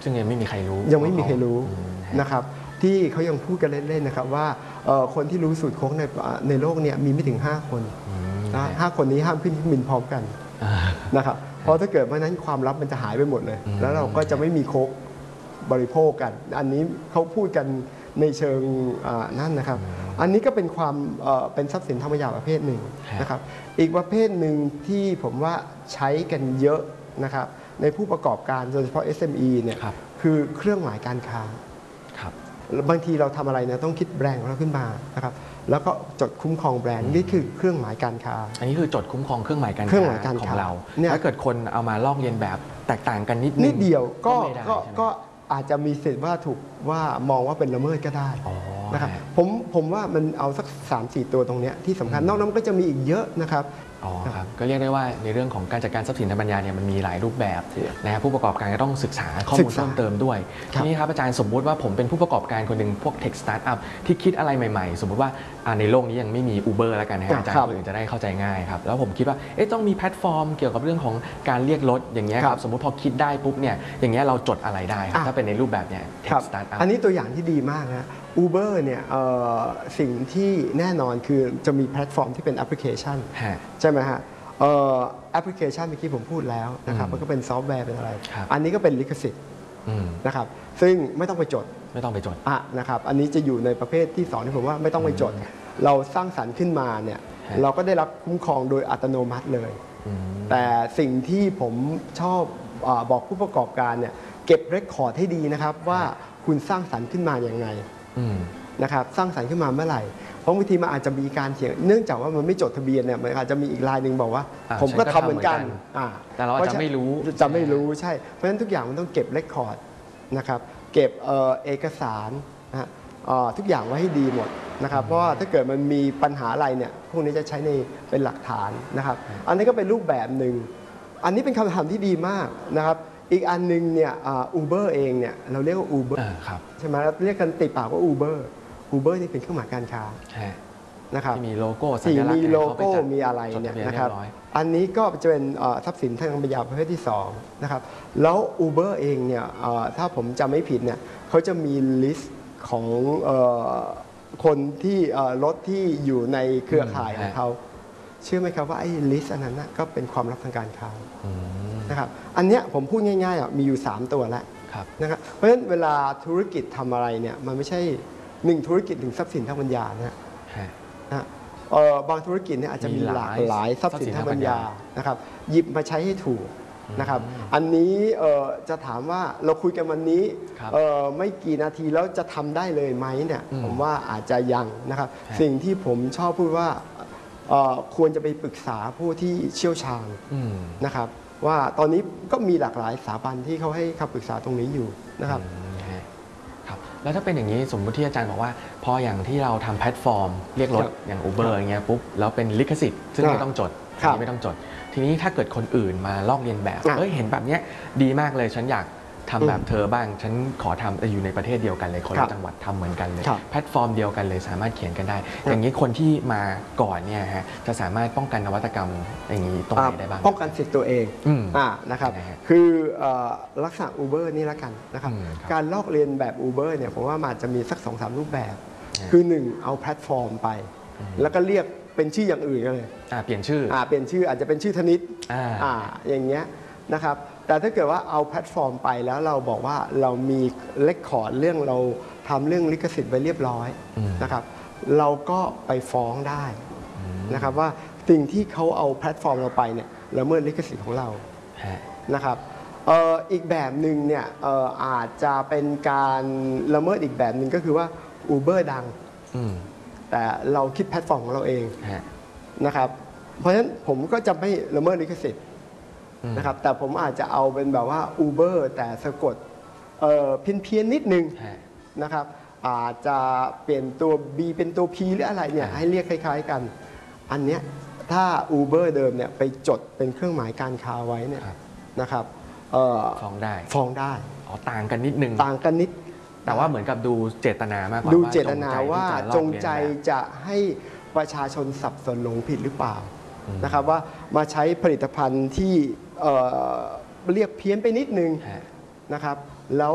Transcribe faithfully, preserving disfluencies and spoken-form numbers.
ซึ่งยังไม่มีใครรู้ยังไม่มีใครรู้นะครับที่เขายังพูดกันเล่นๆนะครับว่าคนที่รู้สูตรโค้งในในโลกเนี่ยมีไม่ถึงห้าคนนะห้าคนนี้ห้ามขึ้นเครื่องบินพร้อมกันนะครับเพราะถ้าเกิดเพราะนั้นความลับมันจะหายไปหมดเลยแล้วเราก็จะไม่มีโค้กบริโภคกันอันนี้เขาพูดกันในเชิงนั่นนะครับอันนี้ก็เป็นความเป็นทรัพย์สินทางปัญญาประเภทหนึ่งนะครับอีกประเภทหนึ่งที่ผมว่าใช้กันเยอะนะครับในผู้ประกอบการโดยเฉพาะ เอส เอ็ม อี เนี่ยคือเครื่องหมายการค้าบางทีเราทำอะไรเนี่ยต้องคิดแบรนด์ของเราขึ้นมานะครับแล้วก็จดคุ้มครองแบรนด์นี่คือเครื่องหมายการค้าอันนี้คือจดคุ้มครองเครื่องหมายการค้าของเราถ้าเกิดคนเอามาลอกเลียนแบบแตกต่างกันนิดนิดเดียวก็ก็อาจจะมีสิทธิ์ว่าถูกว่ามองว่าเป็นละเมิดก็ได้นะครับผมผมว่ามันเอาสัก สามสี่ ตัวตรงนี้ที่สำคัญนอกนั้นก็จะมีอีกเยอะนะครับอ๋อครับก็เรียกได้ว่าในเรื่องของการจัดการทรัพย์สินทางปัญญาเนี่ยมันมีหลายรูปแบบนะครับผู้ประกอบการก็ต้องศึกษาข้อมูลเพิ่มเติมด้วยทีนี้ครับอาจารย์สมมุติว่าผมเป็นผู้ประกอบการคนหนึ่งพวกเทคสตาร์ทอัพที่คิดอะไรใหม่ๆสมมุติว่าในโลกนี้ยังไม่มี Uber แล้วกันนะครับอาจารย์คนอื่นจะได้เข้าใจง่ายครับแล้วผมคิดว่าเอ๊ะต้องมีแพลตฟอร์มเกี่ยวกับเรื่องของการเรียกรถอย่างเงี้ยครับสมมติพอคิดได้ปุ๊บเนี่ยอย่างเงี้ยเราจดอะไรได้ครับถ้าเป็นในรูปแบบเนี่ยเทคสตาร์ทอัพอันนี้ตัวอย่างที่ดีมากนะ Uber เนี่ยสิ่งที่แน่นอนคือจะมีแพลตฟอร์มที่เป็นแอปพลิเคชันใช่ไหมฮะแอปพลิเคชันเมื่อกี้ผมพูดแล้วนะครับมันก็เป็นซอฟต์แวร์เป็นอะไรอันนี้ก็เป็นลิขสิทธิ์นะครับซึ่งไม่ต้องไปจดไม่ต้องไปจดอ่ะนะครับอันนี้จะอยู่ในประเภทที่สองที่ผมว่าไม่ต้องไปจดเราสร้างสรรค์ขึ้นมาเนี่ยเราก็ได้รับคุ้มครองโดยอัตโนมัติเลยแต่สิ่งที่ผมชอบบอกผู้ประกอบการเนี่ยเก็บเรคคอร์ดให้ดีนะครับว่าคุณสร้างสรรค์ขึ้นมาอย่างไรนะครับสร้างสรรค์ขึ้นมาเมื่อไหร่เพราะบางทีมันอาจจะมีการเถียงเนื่องจากว่ามันไม่จดทะเบียนเนี่ยมันอาจจะมีอีกรายหนึ่งบอกว่าผมก็ทำเหมือนกันแต่เราจะไม่รู้จะไม่รู้ใช่เพราะฉะนั้นทุกอย่างมันต้องเก็บเรคคอร์ดนะครับเก็บเอกสารนะทุกอย่างไว้ให้ดีหมดนะครับเพราะว่าถ้าเกิดมันมีปัญหาอะไรเนี่ยพวกนี้จะใช้ในเป็นหลักฐานนะครับอันนี้ก็เป็นรูปแบบหนึ่งอันนี้เป็นคำถามที่ดีมากนะครับอีกอันนึงเนี่ยอูเบอร์เองเนี่ยเราเรียกว่าอูเบอร์ใช่ไหมเราเรียกกันติดปากว่าอูเบอร์อูเบอร์นี่เป็นเครื่องหมายการค้านะครับที่มีโลโก้สัญลักษณ์มีโลโก้มีอะไรเนี่ยนะครับอันนี้ก็จะเป็นทรัพย์สินทางปัญญาประเภทที่สองนะครับแล้ว Uber เองเนี่ยถ้าผมจำไม่ผิดเนี่ยเขาจะมีลิสต์ของคนที่รถที่อยู่ในเครือข่ายของเขาเชื่อไหมครับว่าไอ้ลิสต์อันนั้นก็เป็นความลับทางการค้านะครับอันเนี้ยผมพูดง่ายๆมีอยู่สามตัวแล้วนะครับเพราะฉะนั้นเวลาธุรกิจทำอะไรเนี่ยมันไม่ใช่หนึ่งธุรกิจถึงทรัพย์สินทางปัญญานะนะบางธุรกิจเนี่ยอาจจะมีหลากหลายทรัพย์สินทางปัญญานะครับหยิบมาใช้ให้ถูกนะครับอันนี้จะถามว่าเราคุยกันวันนี้ไม่กี่นาทีแล้วจะทำได้เลยไหมเนี่ยผมว่าอาจจะยังนะครับสิ่งที่ผมชอบพูดว่าควรจะไปปรึกษาผู้ที่เชี่ยวชาญนะครับว่าตอนนี้ก็มีหลากหลายสถาบันที่เขาให้คำปรึกษาตรงนี้อยู่นะครับแล้วถ้าเป็นอย่างนี้สมมติที่อาจารย์บอกว่าพออย่างที่เราทำแพลตฟอร์มเรียกรถอย่าง Uber อย่างเงี้ยปุ๊บแล้วเป็นลิขสิทธิ์ซึ่งไม่ต้องจดไม่ต้องจดทีนี้ถ้าเกิดคนอื่นมาลอกเลียนแบบเอ้ยเห็นแบบนี้ดีมากเลยฉันอยากทำแบบเธอบ้างฉันขอทำอยู่ในประเทศเดียวกันเลยคนละจังหวัดทำเหมือนกันเลยแพลตฟอร์มเดียวกันเลยสามารถเขียนกันได้อย่างนี้คนที่มาก่อนเนี่ยฮะจะสามารถป้องกันนวัตกรรมอย่างนี้ตรงไหนได้บ้างป้องกันสิทธิ์ตัวเองนะครับคือลักษณะ Uber นี่ละกันนะครับการลอกเลียนแบบ Uber เนี่ยผมว่ามันจะมีสัก สองสาม รูปแบบคือหนึ่งเอาแพลตฟอร์มไปแล้วก็เรียกเป็นชื่ออย่างอื่นกันเลยเปลี่ยนชื่อเปลี่ยนชื่ออาจจะเป็นชื่อธนิตอย่างเงี้ยนะครับแต่ถ้าเกิดว่าเอาแพลตฟอร์มไปแล้วเราบอกว่าเรามีเรคคอร์ดเรื่องเราทำเรื่องลิขสิทธิ์ไว้เรียบร้อยนะครับเราก็ไปฟ้องได้นะครับว่าสิ่งที่เขาเอาแพลตฟอร์มเราไปเนี่ยละเมิดลิขสิทธิ์ของเรานะครับอีกแบบหนึ่งเนี่ยอาจจะเป็นการละเมิดอีกแบบหนึ่งก็คือว่า Uber ดังแต่เราคิดแพลตฟอร์มของเราเองนะครับเพราะฉะนั้นผมก็จะไม่ละเมิดลิขสิทธิ์นะครับแต่ผมอาจจะเอาเป็นแบบว่า Uber แต่สะกดเพี้ยนเพี้ยนนิดนึงนะครับอาจจะเปลี่ยนตัว B เป็นตัว P หรืออะไรเนี่ยให้เรียกคล้ายๆกันอันเนี้ยถ้า Uber เดิมเนี่ยไปจดเป็นเครื่องหมายการค้าไว้เนี่ยนะครับฟ้องได้ฟ้องได้อ๋อต่างกันนิดนึงต่างกันนิดแต่ว่าเหมือนกับดูเจตนามากกว่าดูเจตนาว่าจงใจจะให้ประชาชนสับสนหลงผิดหรือเปล่านะครับว่ามาใช้ผลิตภัณฑ์ที่เรียกเพี้ยนไปนิดนึงนะครับ